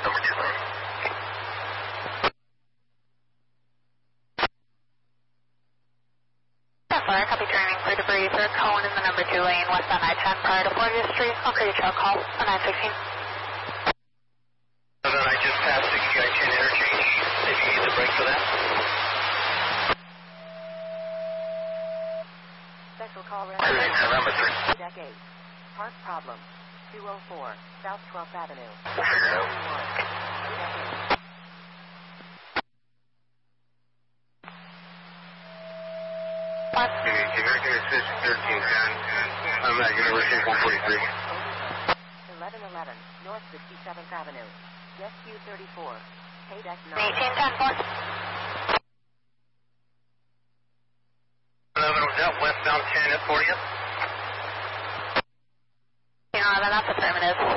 number 2 lane. Fire, copy turning for debris for Cohen in the number 2 lane, westbound I-10 prior to 40th Street. I'll create a truck call on 916. So then I just passed the I-10 interchange. If you need the brake for that. Special call Cruising to number 3. Deck 8. Park problem. 204 South 12th Avenue. We'll figure it out. Deck 8. American Assistant 1310. I'm at University 143. 1111 North 67th Avenue. Rescue 34. Paydeck 9. 1810. 11 was out westbound 10 at 40th. That's affirmative.